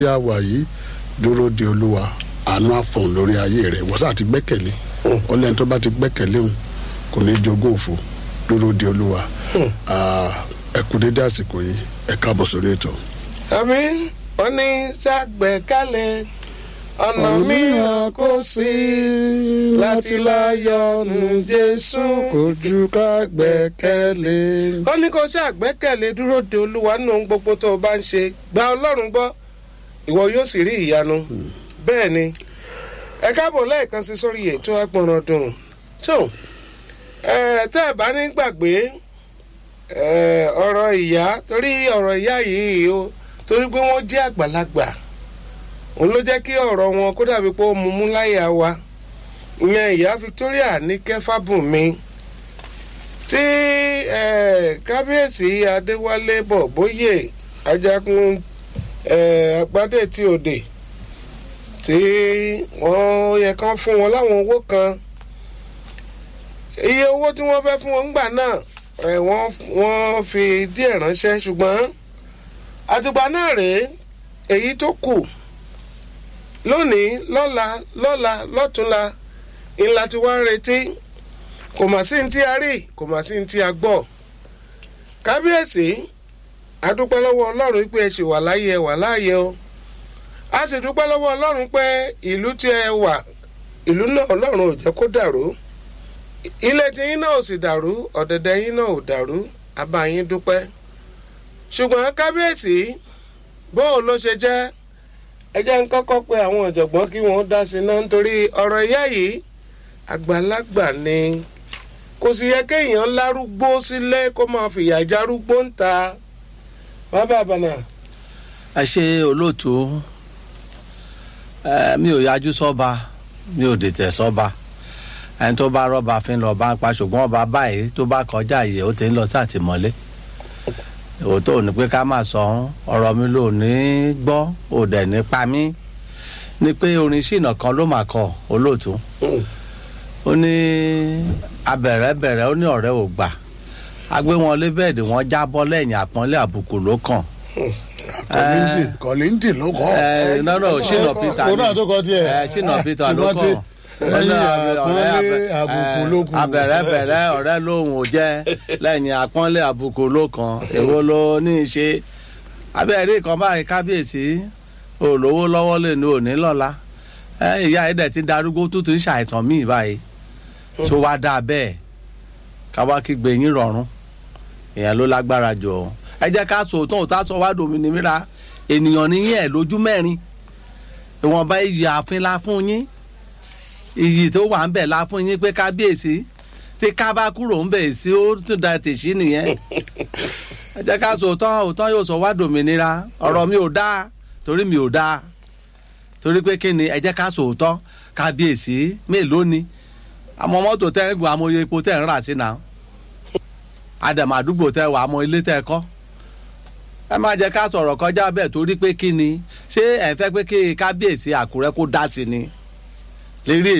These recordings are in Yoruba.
yà wà yìí dúró de olúwa àánú àfọ̀n lórí ayé rẹ̀ wọ́n sá ti gbẹ́kẹ̀lé ọlẹ́ni tó bá ti gbẹ́kẹ̀lé òun kò ní jogún òfò dúró de olúwa. Ẹ kú dédé àsìkò yìí ẹ káàbọ̀ sórí ètò. àmín. wọ́n ní ṣàgbékalẹ̀ ọ̀nà mìíràn kò sí láti láyọ̀ nù Jésù kò ju ká gbẹ́kẹ̀lé. ó ní kó ṣàgbékalẹ̀ dúró de olúwa nínú ohun gbogbo tó o bá ń ṣe gba ọlọ́run gbọ́ ìwọ yóò sì rí ìyanu. bẹ́ẹ̀ ni ẹ káàbọ̀ lẹ́ẹ̀kan sí sórí ètò Agbọ̀nràndùn tó tẹ́ ẹ bá ní gbàgbé ọ̀rọ̀ ìyá torí ọ̀rọ̀ ìyá yìí o torí pé wọ́n jẹ́ àgbàlagbà òun ló jẹ́ kí ọ̀rọ̀ wọn kó dàbí pé ó mumú láyà wa ìyẹn ìyá Victoria ní Kẹfàbùnmi tí kábíyèsí Adéwálé Bọ̀bóyè Ajagun Àgbádé tí òde tí wọ́n yẹ kán fún wọn láwọn owó kan iye owó tí wọ́n fẹ́ fún wọn ńgbà náà wọ́n fi díẹ̀ ránṣẹ́ ṣùgbọ́n àtìgbà náà rèé èyí tó kù lónìí lọ́la lọ́túnla ńlá tí wọ́n ń retí kò mà sí ní tí a rí kò mà sí ní tí a gbọ́. kábíyèsí a dúpẹ́ lọ́wọ́ ọlọ́run pé ẹ ṣì wà láyé ẹ wà láàyè o a sì dúpẹ́ lọ́wọ́ ọlọ́run pé ìlú tí ẹ wà ìlú náà ọlọ́run ò jẹ́ kó dàrú ilé tiyín náà ò sì dàrú ọ̀dẹ̀dẹ̀ yín náà ò dàrú a bá yín dúpẹ́. ṣùgbọ́n kábíyèsí bóun ló ṣe jẹ́ ẹ jẹ́ ń kọ́kọ́ pé àwọn ọ̀jọ̀gbọ́n kí wọ́n dá sí náà nítorí ọ̀rọ̀ ìyá yìí àgbàlagbà ni kò sì yẹ kéèyàn lárúgbó sílé kó máa fìyà járúgbó ń ta. bàbá àbànà. ẹ ṣe olóòtú mi ò yájú sọ́ba mi ò dètè sọ́ba ẹni tó bá rọ́ba fi ń lọ bá ń pa ṣùgbọ́n ọba báyìí tó bá kọjá yìí ó ti ń lọ sátìmọ́lé òótọ́ ò ní pé ká máa sọ ọ̀rọ̀ mi ló ní gbọ́ ò dẹ̀ ní pa mí ní pé orin ṣìnà kan ló máa kọ olóòtú ó ní abẹ̀rẹ̀bẹ̀rẹ̀ ó ní ọ̀rẹ́ ò gbà agbé wọn lé bẹ́ẹ̀dì wọn jábọ́ lẹ́yìn àpọ́nlé àbùkù ló kàn. Kọ̀lìntì ló kọ́. nọ́nà ṣìnà Peter kó náà tó kọ tiẹ̀. ṣìnà Peter ló kàn abẹ̀rẹ̀bẹ̀rẹ̀ ọ̀rẹ́ lòun ò jẹ́ lẹ́yìn àpọ́nlé àbùkù ló kan èwo ló ní í ṣe abẹ́rẹ́ kan báyìí kábíyèsí olówó lọ́wọ́ lè ní òní lọ́la ìyá ẹ̀dẹ̀ ti darúgbó tó ti ń ṣàìsàn míì báyìí tó wá dáa bẹ́ẹ̀ káwá kí gbẹ̀yìn rọrùn ìyẹn ló lágbára jù ọ́ ẹ jẹ́ ká sọ òótọ́ òótọ́ sọ wá dòmìnira ènìyàn níyìn ẹ̀ lójú mẹ́rin ìwọ̀nba iyì ààfin la fún yín iyì tó wà ń bẹ̀ la fún yín pé kábíyèsí tí ká bá kúrò ń bẹ̀ sí ó tún da tèṣí nìyẹn ẹ jẹ́ ká sọ òótọ́ yóò sọ wá dòmìnira ọ̀rọ̀ mi ò dáa torí mi ò dáa torí pé kí ni ẹ jẹ́ ká sọ òótọ́ kábíyèsí mélòó ni àmọ́ mọ́tò tẹ́ ń gun àmọ́ epo tẹ́ ń rà sí náà àdàmà àdúgbò tẹ́ wà àmọ́ ilé tẹ́ kọ́ ẹ má jẹ́ ká sọ̀rọ̀ kọjá bẹ́ẹ̀ torí pé kí ni ṣé ẹ fẹ́ pé kí kábíyèsí Àkúrẹ́ kó dá sí ni lérí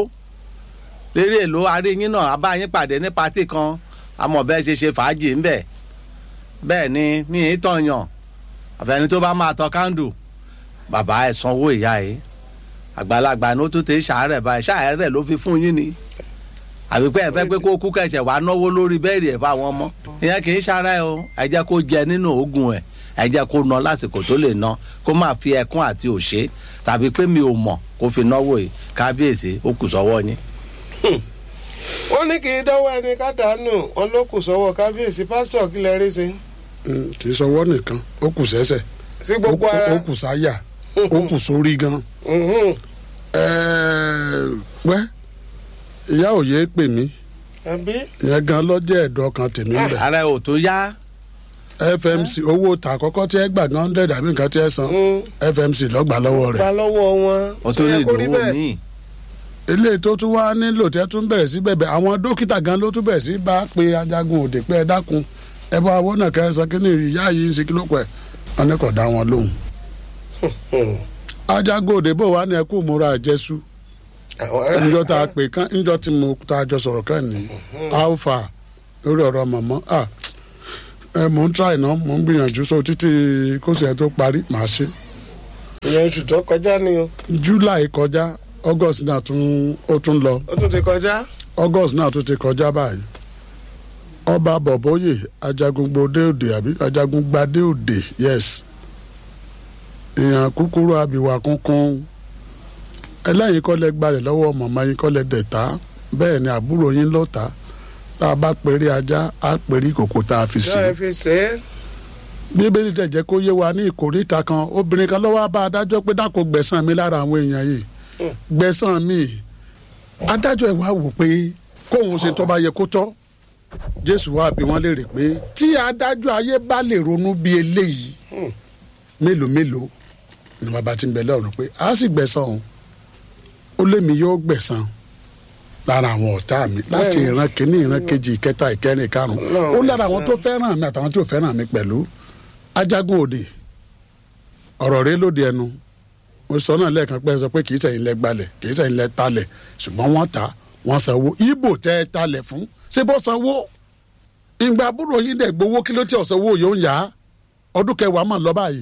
èlò aríyín náà abá yín pàdé ní patí kan àmọ́ bẹ́ẹ̀ ṣe fàájì ńbẹ̀ bẹ́ẹ̀ ni mi ì tọ̀yàn àfẹni tó bá máa tọ kándù bàbá ẹ̀ sanwó ìyá ẹ̀ àgbàlagbà ní ó tún ti ṣàárẹ̀ báyìí ṣàárẹ̀ ló fi fún yín ni àbí pé ẹ fẹ́ pé kó kú kẹ̀ṣẹ̀ wàá náwó lórí bẹ́ẹ̀rì ẹ̀ fáwọn ọmọ ìyẹn kì í ṣara ẹ o ẹ jẹ́ kó jẹ nínú oògùn ẹ̀ ẹ jẹ́ kó ná lásìkò tó lè ná kó má fi ẹkún àti òṣè tàbí pé mi ò mọ̀ kó fi náwó yìí kábíyèsí ó kù sọ́wọ́ yín. wọ́n ní kì í dánwọ́ ẹni ká dànù wọn ló kù sọ́wọ́ kábíyèsí pásítọ̀ kí lẹ rí sí. kì í sọwọ́ nìkan ó kù sẹ́sẹ̀ sí gbogbo ara ó kù sáyà ó kù sórí gan. wẹ́ ìyá òye pè mí ìyẹn gan lọ́jọ́ ẹ̀dọ́ kan tèmi ń bẹ̀. ara ò tó yá. FMC owó ta àkọ́kọ́ tí ẹ gbà 100 àbí nǹkan tí ẹ san FMC lọ́gbà lọ́wọ́ rẹ̀. gbà lọ́wọ́ wọn. ó tó lè dòwó míì. eléyìí tó tún wá nílò tẹ́ tún bẹ̀rẹ̀ sí bẹ̀bẹ̀ àwọn dókítà gan ló tún bẹ̀rẹ̀ sí bá pe Ajagun Òde pé ẹ dákun ẹ bá owó náà kẹ́ ẹ san kí ni ìyá yìí ń ṣe kí ló pẹ́ wọn ní kò dá wọn lóhùn. Ajagun Òde bò wá ní ẹkú múra àjẹsú njọ tá a pè kán njọ tí mo tá a jọ sọ̀rọ̀ kán ní alpha lórí ọ̀rọ̀ mọ̀mọ́ mò ń try náà mò ń gbìyànjú so títí kóṣù ẹ̀ tó parí màá ṣe ìyẹn oṣù tó kọjá ni o. July kọjá August náà ó tún lọ. ó tún ti kọjá. August náà tún ti kọjá báyìí. Ọba Bọ̀bóyè Ajagungbadé Òde àbí Ajagungbadé Òde yes. Èèyàn kúkúrú àbíwá kúnkún. Ẹlẹ́yin kọ́ lẹ gbalẹ̀ lọ́wọ́ màmá yín kọ́ lẹ dẹ̀ ta. Bẹ́ẹ̀ ni àbúrò yín ló ta. Tá a bá pèrè ajá á pèrè ìkòkò tá a fi sí. ṣé ẹ fi ṣe é. Bíbélì dẹ̀ jẹ́ kó yé wa ní ìkórìíta kan obìnrin kan ló wá bá adájọ́ pé dákò gbẹ̀san mi lára àwọn èèyàn yìí gbẹ̀san mi adájọ́ ẹ̀ wá wò pé kóun ṣe tó bá yẹ kó tọ́ Jésù wá bí wọ́n léèrè pé tí adájọ́ ayé bá lè ronú bí eléyìí mélòó mélòó ni bàbá ti ń bẹ lọ́run pé a sì gbẹ̀san òun ó lémi yóò gbẹ̀san lára àwọn ọ̀tá mi láti ìran kìíní ìran kejì ìkẹta ìkẹrin ìkarùn-ún ó lára àwọn tó fẹ́ràn mi àtàwọn tí ò fẹ́ràn mi pẹ̀lú Ajagun Òde ọ̀rọ̀ rẹ lóde ẹnu mo sọ náà lẹ́ẹ̀kan pé ẹ sọ pé kì í ṣẹ̀yin lẹ gbalẹ̀ kì í ṣẹ̀yin lẹ talẹ̀ ṣùgbọ́n wọ́n ta wọ́n sanwó Ìgbò tẹ́ ẹ talẹ̀ fún ṣé bó sanwó ìgbà àbúrò yín dẹ̀ gbowó kí ló tí ò sanwó yóò ń yá ọdún kẹwàá mọ̀ lọ báyìí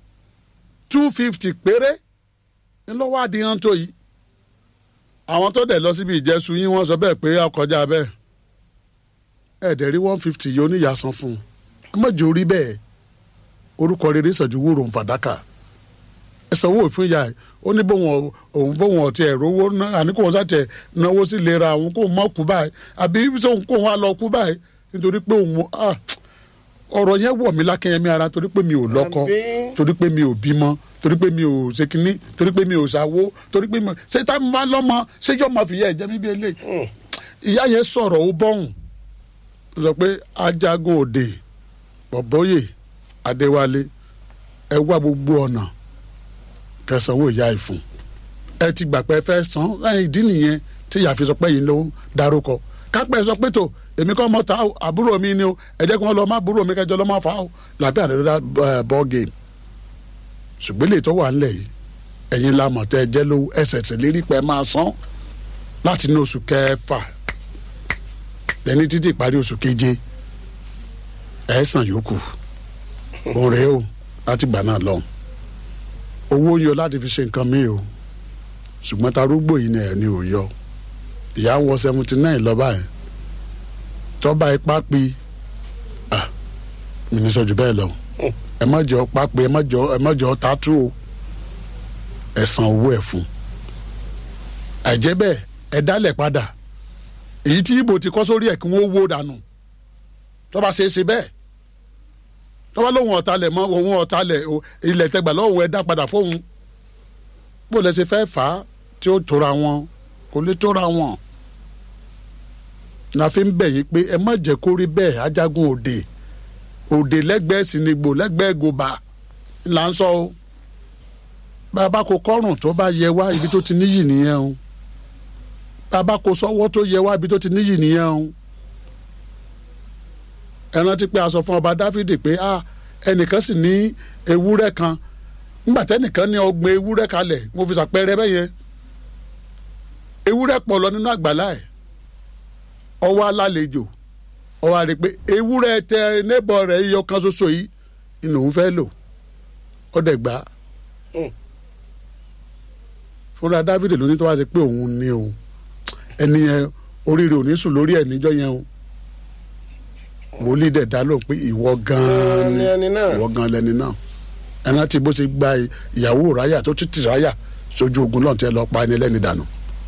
250 péré ńlọ́wọ́ àdìyàn tó yìí àwọn tó dẹ̀ lọ síbi ìjẹ́sùn yín wọ́n sọ bẹ́ẹ̀ pé ọkọjá bẹ́ẹ̀ ẹ̀ẹ́dẹ̀ rí 150 yóò níyà san fún un ẹ má jẹ́ orí bẹ́ẹ̀ orúkọ rere sàn ju wúrò ń fàdákà ẹ sanwó fún ìyá ẹ ó ní bóun ọtí ẹ rówó àní kò wọn sá tẹ náwó sí ìlera àwọn kò mọ kú báyìí àbí sóun kò wọn á lọ kú báyìí nítorí pé òun ọ̀rọ̀ yẹn wọ̀ mí lákẹ́yẹmí ara torí pé mi ò lọ́kọ torí pé mi ò bímọ torí pé mi ò ṣe kínní torí pé mi ò ṣàwó torí pé mi ṣe tá mi bá lọ́mọ ṣé yóò máa fìyà ẹ̀jẹ̀ mi bí eléyìí ìyá yẹn sọ̀rọ̀ ó bọ́hùn ó sọ pé Ajagun Òde Bọ̀bóyè Adéwálé ẹ wá gbogbo ọ̀nà kẹsànwó ìyá ìfún ẹ ti gbà pé ẹ fẹ́ san ìdí nìyẹn tí ìyá fi sọ pé yìí ló ń darúkọ kápẹ́ sọ pé tó èmi kọ́ mọ́ ta àbúrò mi ni o ẹ jẹ́ kí wọ́n lọ má àbúrò mi kẹjọ lọ́ má fa o làbẹ́ àdéhùn ball game ṣùgbọ́n lè tó wà ńlẹ̀ yìí ẹ̀yin la mọ̀ tẹ́ ẹ jẹ́ lówó ẹsẹ̀ sì lérí pẹ́ máa san láti ní oṣù kẹfà lẹ́ni títí ìparí oṣù keje ẹ̀ san yòókù òun rèé o láti gbà náà lọ owó yọ láti fi ṣe nǹkan míì o ṣùgbọ́n tarúgbó yìí náà ni ò yọ ìyá ń wọ 79 lọ báyìí tọ́ba ipá pi mi ní sọ jù bẹ́ẹ̀ lọ ẹ má jẹ́ ọpá pé ẹ má jẹ́ ọta tú o ẹ san owó ẹ̀ fún àìjẹ́ bẹ́ẹ̀ ẹ dálẹ̀ padà èyí tí ibo ti kọ́ sórí ẹ̀ kí wọ́n wó dànù tọ́ba ṣe é ṣe bẹ́ẹ̀ tọ́ba lóhun ọ̀talẹ̀ mọ́ òun ọ̀talẹ̀ ilẹ̀ tẹgbà lọ́wọ́ ẹ dá padà fóun bó lẹ ṣe fẹ́ fà á tí ó tóra wọn kò lè tóra wọn la fi ń bẹ̀ yí pé ẹ má jẹ́ kó rí bẹ́ẹ̀ Ajagun Òde lẹ́gbẹ̀ẹ́ Sìnìgbò lẹ́gbẹ̀ẹ́ Gòbà là ń sọ o bàbá kò kọ́rùn tó bá yẹ wá ibi tó ti níyì nìyẹn o bàbá kò sọ́wọ́ tó yẹ wá ibi tó ti níyì nìyẹn o ẹ rántí pé a sọ fún ọba Dáfídì pé ẹnìkan sì ní ewúrẹ́ kan nígbà tẹ́nìkan ní ọgbọ̀n ewúrẹ́ kalẹ̀ mo fi ṣàpẹẹrẹ bẹ́ẹ̀ yẹn ewúrẹ́ pọ̀ lọ nínú àgbàlá ẹ̀ ọwọ́ alálejò ọwọ́ àrè pé ewúrẹ́ tẹ nébọ̀ rẹ̀ iyọ kan ṣoṣo yìí inú òun fẹ́ lò ó dẹ̀ gbà á fúnra Dáfídì ló ní tó wá sí pé òun ní o ẹni yẹn oríire ò ní sùn lórí ẹ̀ níjọ́ yẹn o wòlíì dẹ̀ dá lóhùn pé ìwọ gan lẹni náà ẹná tí bó ṣe gba ìyàwó ráyà tó títì ráyà sójú ogun náà tẹ lọ pa ẹni lẹ́ni dànù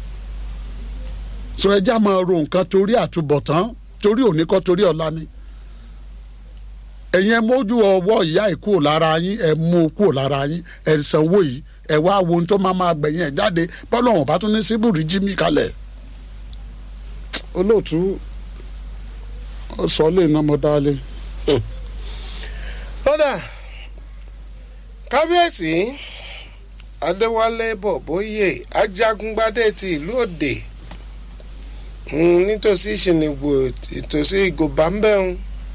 sọ ẹjá máa ro nǹkan torí àtúbọ̀tán torí òní kọ́ torí ọ̀la ni ẹ̀yin ẹ mójú ọwọ́ ìyá ẹ̀ kúrò lára yín ẹ mú o kúrò lára yín ẹ sanwó yìí ẹ wá wo ohun tó máa gbẹ̀yìn ẹ̀ jáde bọ́lọ́hùn bá tún ní síbùrì jí mi kalẹ̀ olóòtú sọ lè ná mọ́ dálé. kódà kábíyèsí Adéwálé Bọ̀bóyè Ajagungbadé ti ìlú Òde nítòsí Ìṣìnìgbò ìtòsí Ìgòbá ń bẹ̀rùn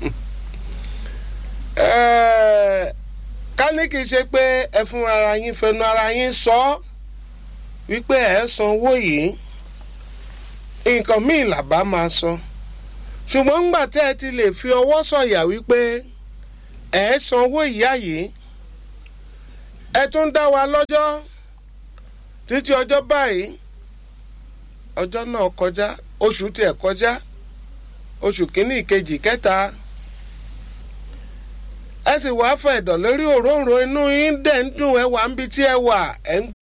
ká ní kì í ṣe pé ẹ fún ara yín fẹnu ara yín sọ wípé ẹ san owó yìí nǹkan míì làbá máa sọ ṣùgbọ́n ńgbà tẹ́ ẹ ti lè fi ọwọ́ sọ̀yà wípé ẹ san owó ìyá yìí ẹ tún dá wa lọ́jọ́ títí ọjọ́ báyìí ọjọ́ náà kọjá oṣù tiẹ̀ kọjá oṣù kínní ìkejì kẹta ẹ sì wá fẹ̀dọ̀ lórí òróǹro inú yín dẹ̀ ń dùn ẹ wà níbi tí ẹ wà ẹ ń